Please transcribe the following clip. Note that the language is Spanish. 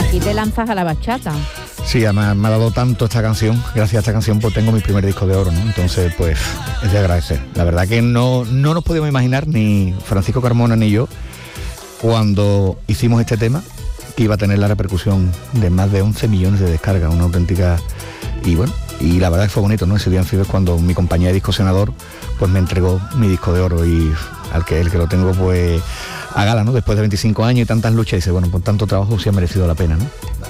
aquí te lanzas a la bachata. Sí, me ha dado tanto esta canción. Gracias a esta canción pues tengo mi primer disco de oro, ¿no? Entonces pues es de agradecer. La verdad que no nos podíamos imaginar, ni Francisco Carmona ni yo, cuando hicimos este tema, que iba a tener la repercusión de más de 11 millones de descargas, una auténtica... Y bueno, y la verdad que fue bonito, ¿no? Ese día en Fibes cuando mi compañía de discosionador pues me entregó mi disco de oro, y el que lo tengo pues a gala, ¿no? Después de 25 años y tantas luchas, dice, bueno, por tanto trabajo sí ha merecido la pena, ¿no?